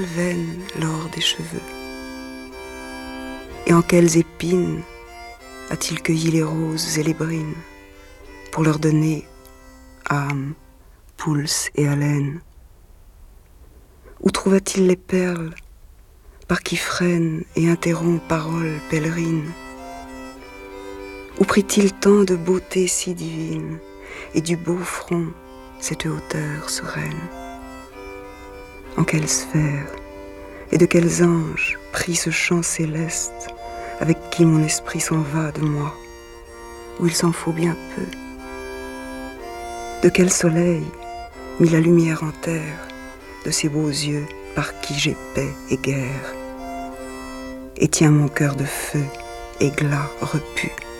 veine l'or des cheveux? Et en quelles épines a-t-il cueilli les roses et les brines pour leur donner âme, pulse et haleine? Où trouva-t-il les perles par qui freinent et interrompt paroles pèlerines? Où prit-il tant de beauté si divine et du beau front cette hauteur sereine? En quelle sphère et de quels anges prit ce chant céleste avec qui mon esprit s'en va de moi, où il s'en faut bien peu? De quel soleil mit la lumière en terre de ces beaux yeux par qui j'ai paix et guerre? Et tiens mon cœur de feu, éclat repu,